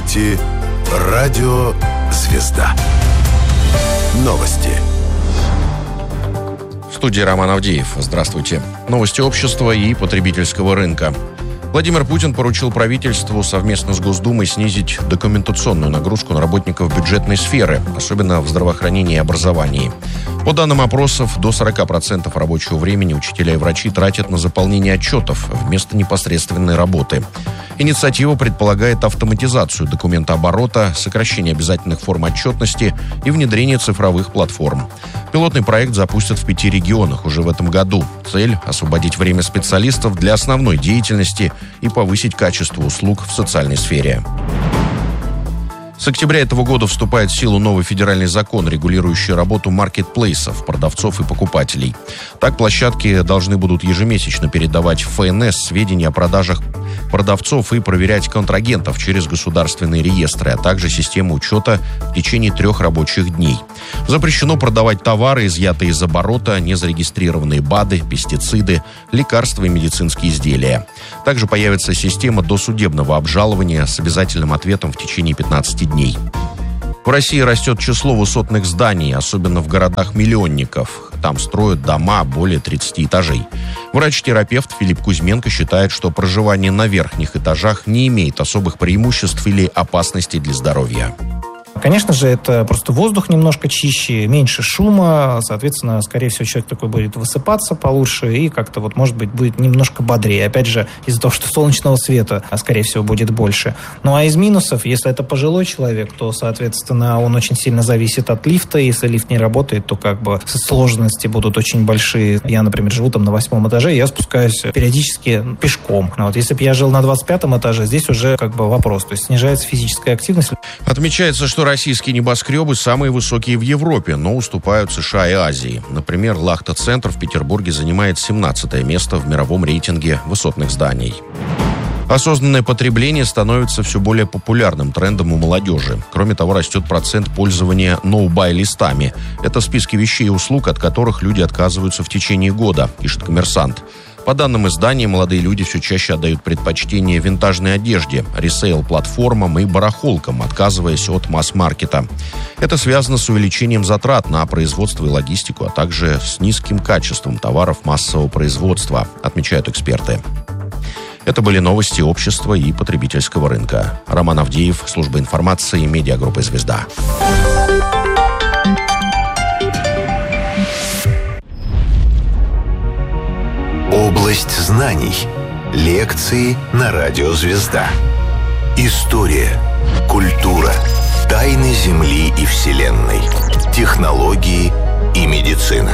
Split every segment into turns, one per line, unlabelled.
слушаете «Радио Звезда». Новости.
В студии Роман Авдеев. Здравствуйте. Новости общества и потребительского рынка. Владимир Путин поручил правительству совместно с Госдумой снизить документационную нагрузку на работников бюджетной сферы, особенно в здравоохранении и образовании. По данным опросов, до 40% рабочего времени учителя и врачи тратят на заполнение отчетов вместо непосредственной работы. Инициатива предполагает автоматизацию документооборота, сокращение обязательных форм отчетности и внедрение цифровых платформ. Пилотный проект запустят в 5 регионах уже в этом году. Цель – освободить время специалистов для основной деятельности и повысить качество услуг в социальной сфере. С октября этого года вступает в силу новый федеральный закон, регулирующий работу маркетплейсов, продавцов и покупателей. Так, площадки должны будут ежемесячно передавать в ФНС сведения о продажах продавцов и проверять контрагентов через государственные реестры, а также систему учета в течение 3 рабочих дней. Запрещено продавать товары, изъятые из оборота, незарегистрированные БАДы, пестициды, лекарства и медицинские изделия. Также появится система досудебного обжалования с обязательным ответом в течение 15 дней. В России растет число высотных зданий, особенно в городах-миллионников. Там строят дома более 30 этажей. Врач-терапевт Филипп Кузьменко считает, что проживание на верхних этажах не имеет особых преимуществ или опасностей для здоровья.
Конечно же, это просто воздух немножко чище, меньше шума, соответственно, скорее всего, человек такой будет высыпаться получше и как-то может быть, будет немножко бодрее. Опять же, из-за того, что солнечного света, скорее всего, будет больше. Ну а из минусов, если это пожилой человек, то, соответственно, он очень сильно зависит от лифта. Если лифт не работает, то сложности будут очень большие. Я, например, живу там на 8 этаже, и я спускаюсь периодически пешком. Если бы я жил на 25 этаже, здесь уже вопрос. То есть снижается физическая активность.
Отмечается, что российские небоскребы самые высокие в Европе, но уступают США и Азии. Например, Лахта-центр в Петербурге занимает 17 место в мировом рейтинге высотных зданий. Осознанное потребление становится все более популярным трендом у молодежи. Кроме того, растет процент пользования ноу-бай-листами. Это списки вещей и услуг, от которых люди отказываются в течение года, пишет «Коммерсант». По данным издания, молодые люди все чаще отдают предпочтение винтажной одежде, ресейл-платформам и барахолкам, отказываясь от масс-маркета. Это связано с увеличением затрат на производство и логистику, а также с низким качеством товаров массового производства, отмечают эксперты. Это были новости общества и потребительского рынка. Роман Авдеев, служба информации, медиагруппа «Звезда».
Область знаний. Лекции на радио «Звезда». История, культура, тайны Земли и Вселенной, технологии и медицина.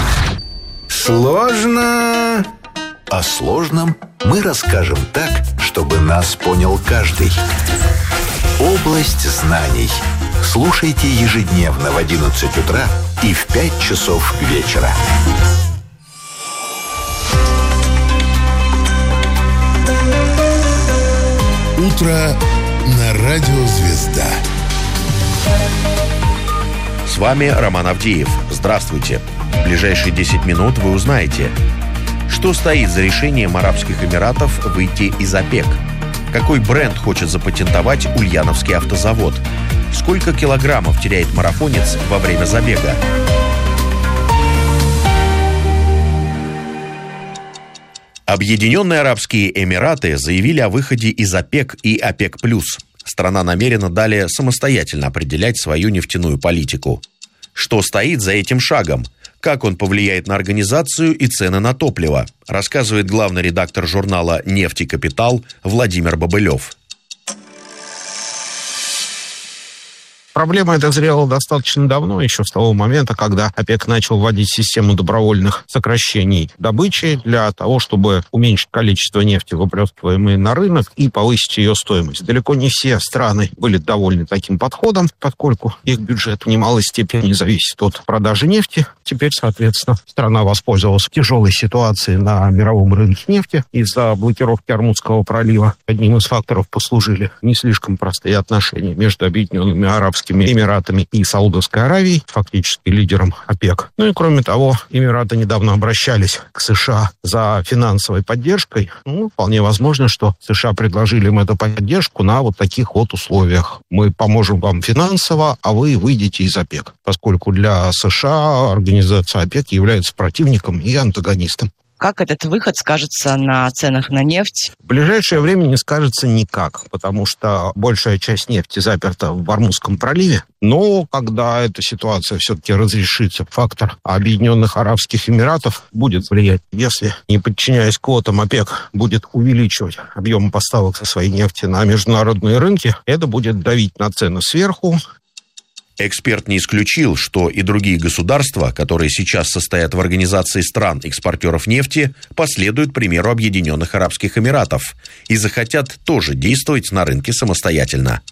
Сложно. О сложном мы расскажем так, чтобы нас понял каждый. Область знаний. Слушайте ежедневно в 11 утра и в 5 часов вечера. Утро на радио «Звезда».
С вами Роман Авдеев. Здравствуйте. В ближайшие 10 минут вы узнаете, что стоит за решением Арабских Эмиратов выйти из ОПЕК, какой бренд хочет запатентовать Ульяновский автозавод, сколько килограммов теряет марафонец во время забега. Объединенные Арабские Эмираты заявили о выходе из ОПЕК и ОПЕК+. Страна намерена далее самостоятельно определять свою нефтяную политику. Что стоит за этим шагом? Как он повлияет на организацию и цены на топливо? Рассказывает главный редактор журнала «Нефть и Капитал» Владимир Бобылев.
Проблема эта зрела достаточно давно, еще с того момента, когда ОПЕК начал вводить систему добровольных сокращений добычи для того, чтобы уменьшить количество нефти, выплескиваемой на рынок, и повысить ее стоимость. Далеко не все страны были довольны таким подходом, поскольку их бюджет в немалой степени зависит от продажи нефти. Теперь, соответственно, страна воспользовалась тяжелой ситуацией на мировом рынке нефти из-за блокировки Ормузского пролива. Одним из факторов послужили не слишком простые отношения между Объединенными Арабскими Арабскими Эмиратами и Саудовской Аравией, фактически лидером ОПЕК. Ну и кроме того, Эмираты недавно обращались к США за финансовой поддержкой. Вполне возможно, что США предложили им эту поддержку на вот таких вот условиях. Мы поможем вам финансово, а вы выйдете из ОПЕК. Поскольку для США организация ОПЕК является противником и антагонистом.
Как этот выход скажется на ценах на нефть?
В ближайшее время не скажется никак, потому что большая часть нефти заперта в Ормузском проливе. Но когда эта ситуация все-таки разрешится, фактор Объединенных Арабских Эмиратов будет влиять. Если, не подчиняясь квотам, ОПЕК будет увеличивать объем поставок со своей нефти на международные рынки, это будет давить на цены сверху.
Эксперт не исключил, что и другие государства, которые сейчас состоят в организации стран-экспортеров нефти, последуют примеру Объединенных Арабских Эмиратов и захотят тоже действовать на рынке самостоятельно.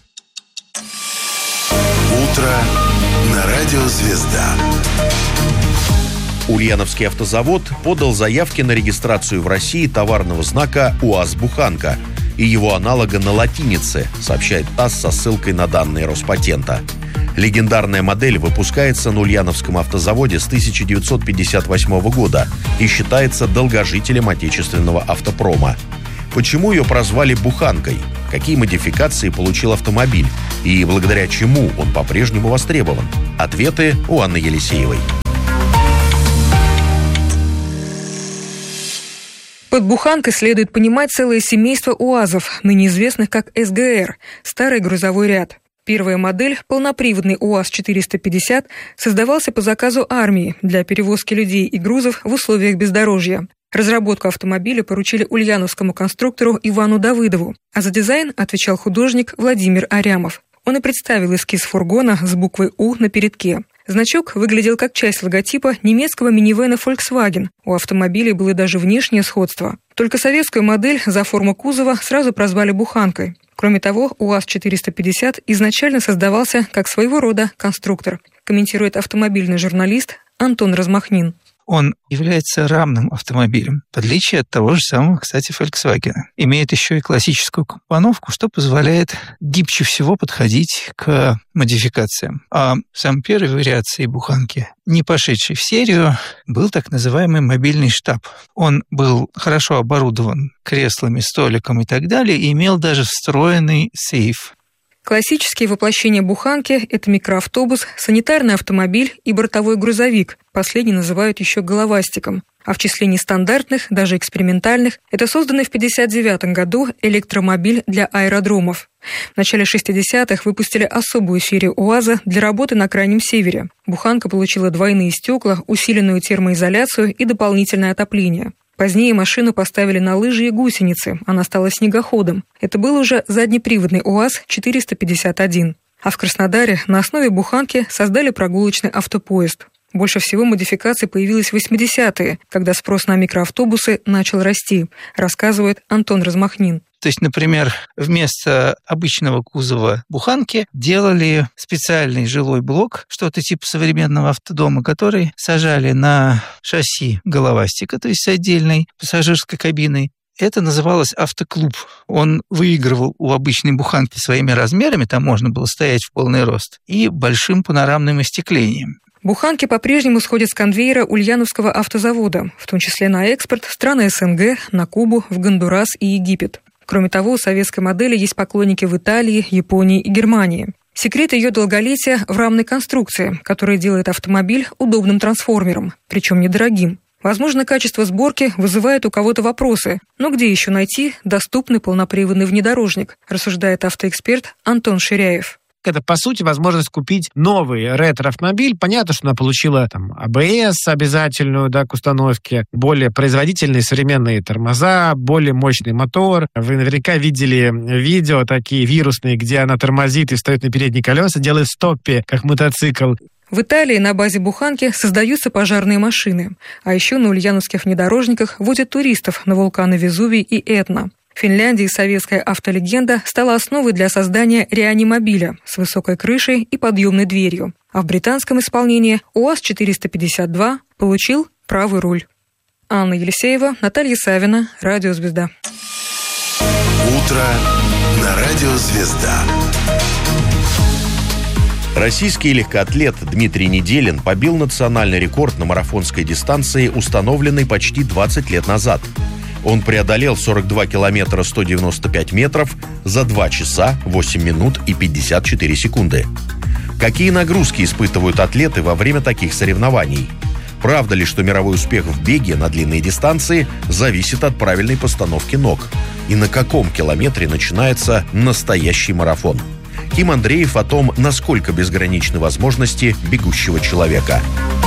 Утро на радио «Звезда».
Ульяновский автозавод подал заявки на регистрацию в России товарного знака УАЗ-Буханка и его аналога на латинице, сообщает ТАСС со ссылкой на данные Роспатента. Легендарная модель выпускается на Ульяновском автозаводе с 1958 года и считается долгожителем отечественного автопрома. Почему ее прозвали «Буханкой»? Какие модификации получил автомобиль? И благодаря чему он по-прежнему востребован? Ответы у Анны Елисеевой.
Под «Буханкой» следует понимать целое семейство УАЗов, ныне известных как СГР – старый грузовой ряд. Первая модель, полноприводный УАЗ-450, создавался по заказу армии для перевозки людей и грузов в условиях бездорожья. Разработку автомобиля поручили ульяновскому конструктору Ивану Давыдову, а за дизайн отвечал художник Владимир Арямов. Он и представил эскиз фургона с буквой «У» на передке. Значок выглядел как часть логотипа немецкого минивэна Volkswagen. У автомобиля было даже внешнее сходство. Только советскую модель за форму кузова сразу прозвали «Буханкой». Кроме того, УАЗ-450 изначально создавался как своего рода конструктор, комментирует автомобильный журналист Антон Размахнин.
Он является рамным автомобилем, в отличие от того же самого, кстати, Volkswagen. Имеет еще и классическую компоновку, что позволяет гибче всего подходить к модификациям. А сам первой вариацией Буханки, не пошедшей в серию, был так называемый мобильный штаб. Он был хорошо оборудован креслами, столиком и так далее, и имел даже встроенный сейф.
Классические воплощения «Буханки» — это микроавтобус, санитарный автомобиль и бортовой грузовик. Последний называют еще головастиком. А в числе нестандартных, даже экспериментальных, это созданный в 1959 году электромобиль для аэродромов. В начале 60-х выпустили особую серию УАЗа для работы на Крайнем Севере. «Буханка» получила двойные стекла, усиленную термоизоляцию и дополнительное отопление. Позднее машину поставили на лыжи и гусеницы, она стала снегоходом. Это был уже заднеприводный УАЗ-451. А в Краснодаре на основе «Буханки» создали прогулочный автопоезд. Больше всего модификаций появилось в 80-е, когда спрос на микроавтобусы начал расти, рассказывает Антон Размахнин.
То есть, например, вместо обычного кузова «Буханки» делали специальный жилой блок, что-то типа современного автодома, который сажали на шасси головастика, то есть с отдельной пассажирской кабиной. Это называлось автоклуб. Он выигрывал у обычной «Буханки» своими размерами, там можно было стоять в полный рост, и большим панорамным остеклением.
«Буханки» по-прежнему сходят с конвейера Ульяновского автозавода, в том числе на экспорт в страны СНГ, на Кубу, в Гондурас и Египет. Кроме того, у советской модели есть поклонники в Италии, Японии и Германии. Секрет ее долголетия в рамной конструкции, которая делает автомобиль удобным трансформером, причем недорогим. Возможно, качество сборки вызывает у кого-то вопросы, но где еще найти доступный полноприводный внедорожник, рассуждает автоэксперт Антон Ширяев.
Это, по сути, возможность купить новый ретро-автомобиль. Понятно, что она получила АБС обязательную, к установке, более производительные современные тормоза, более мощный мотор. Вы наверняка видели видео такие вирусные, где она тормозит и встает на передние колеса, делает в стоппе, как мотоцикл.
В Италии на базе «Буханки» создаются пожарные машины. А еще на ульяновских внедорожниках возят туристов на вулканы Везувий и Этна. В Финляндии советская автолегенда стала основой для создания реанимобиля с высокой крышей и подъемной дверью. А в британском исполнении УАЗ-452 получил правый руль. Анна Елисеева, Наталья Савина, Радио «Звезда».
Утро на радио «Звезда».
Российский легкоатлет Дмитрий Неделин побил национальный рекорд на марафонской дистанции, установленный почти 20 лет назад. Он преодолел 42 километра 195 метров за 2 часа 8 минут и 54 секунды. Какие нагрузки испытывают атлеты во время таких соревнований? Правда ли, что мировой успех в беге на длинные дистанции зависит от правильной постановки ног? И на каком километре начинается настоящий марафон? Ким Андреев о том, насколько безграничны возможности бегущего человека.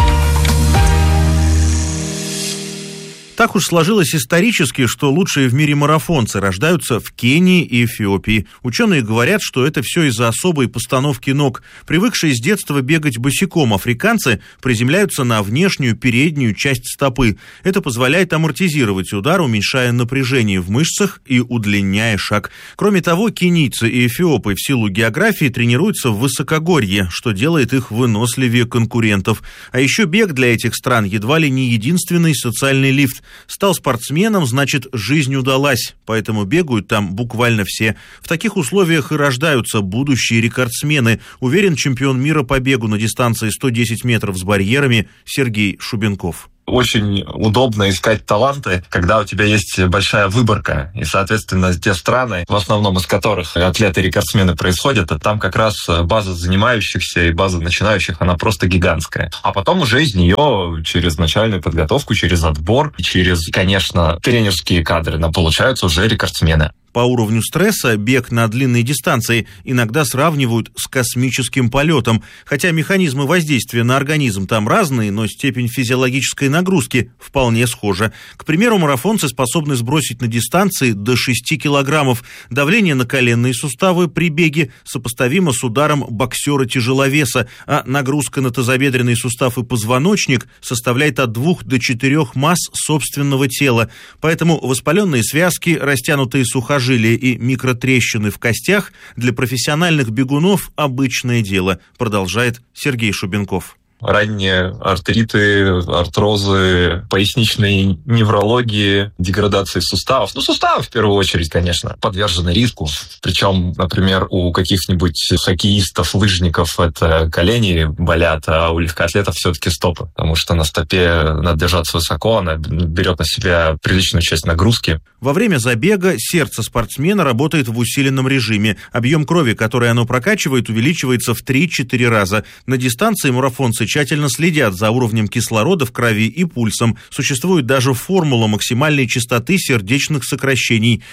Так уж сложилось исторически, что лучшие в мире марафонцы рождаются в Кении и Эфиопии. Ученые говорят, что это все из-за особой постановки ног. Привыкшие с детства бегать босиком африканцы приземляются на внешнюю переднюю часть стопы. Это позволяет амортизировать удар, уменьшая напряжение в мышцах и удлиняя шаг. Кроме того, кенийцы и эфиопы в силу географии тренируются в высокогорье, что делает их выносливее конкурентов. А еще бег для этих стран едва ли не единственный социальный лифт. Стал спортсменом, значит, жизнь удалась, поэтому бегают там буквально все. В таких условиях и рождаются будущие рекордсмены, уверен чемпион мира по бегу на дистанции 110 метров с барьерами Сергей Шубенков.
Очень удобно искать таланты, когда у тебя есть большая выборка. И, соответственно, те страны, в основном из которых атлеты-рекордсмены происходят, там как раз база занимающихся и база начинающих, она просто гигантская. А потом уже из нее через начальную подготовку, через отбор, через, конечно, тренерские кадры, получаются уже рекордсмены.
По уровню стресса бег на длинные дистанции иногда сравнивают с космическим полетом, хотя механизмы воздействия на организм там разные, но степень физиологической нагрузки вполне схожа. К примеру, марафонцы способны сбросить на дистанции до 6 килограммов. Давление на коленные суставы при беге сопоставимо с ударом боксера-тяжеловеса, а нагрузка на тазобедренный сустав и позвоночник составляет от 2 до 4 масс собственного тела. Поэтому воспаленные связки, растянутые сухожилия и микротрещины в костях для профессиональных бегунов обычное дело, продолжает Сергей Шубенков.
Ранние артриты, артрозы, поясничные неврологии, деградации суставов. Суставы в первую очередь, конечно, подвержены риску. Причем, например, у каких-нибудь хоккеистов, лыжников это колени болят, а у легкоатлетов все-таки стопы. Потому что на стопе надо держаться высоко, она берет на себя приличную часть нагрузки.
Во время забега сердце спортсмена работает в усиленном режиме. Объем крови, который оно прокачивает, увеличивается в 3-4 раза. На дистанции марафонцы тщательно следят за уровнем кислорода в крови и пульсом. Существует даже формула максимальной частоты сердечных сокращений.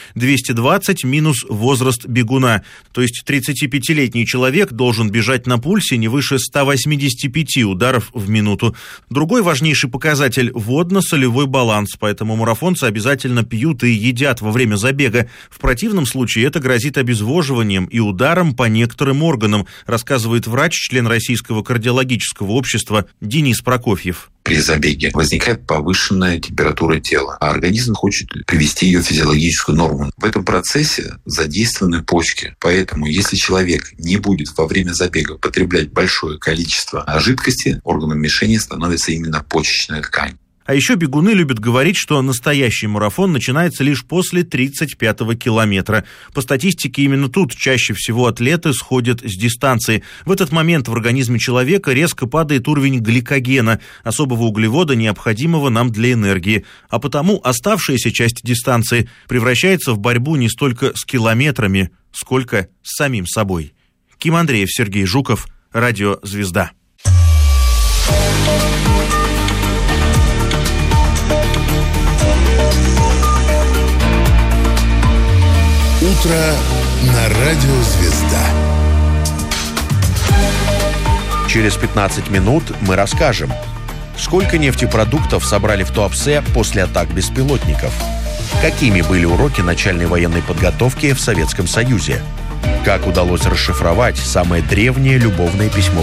220 минус возраст бегуна. То есть 35-летний человек должен бежать на пульсе не выше 185 ударов в минуту. Другой важнейший показатель – водно-солевой баланс. Поэтому марафонцы обязательно пьют и едят во время забега. В противном случае это грозит обезвоживанием и ударом по некоторым органам, рассказывает врач, член Российского кардиологического общества Денис Прокофьев.
При забеге возникает повышенная температура тела, а организм хочет привести ее в физиологическую норму. В этом процессе задействованы почки. Поэтому, если человек не будет во время забега потреблять большое количество жидкости, органом мишени становится именно почечная ткань.
А еще бегуны любят говорить, что настоящий марафон начинается лишь после 35-го километра. По статистике, именно тут чаще всего атлеты сходят с дистанции. В этот момент в организме человека резко падает уровень гликогена, особого углевода, необходимого нам для энергии. А потому оставшаяся часть дистанции превращается в борьбу не столько с километрами, сколько с самим собой. Ким Андреев, Сергей Жуков, Радио «Звезда».
Утро на Радио «Звезда».
Через 15 минут мы расскажем, сколько нефтепродуктов собрали в Туапсе после атак беспилотников, какими были уроки начальной военной подготовки в Советском Союзе, как удалось расшифровать самое древнее любовное письмо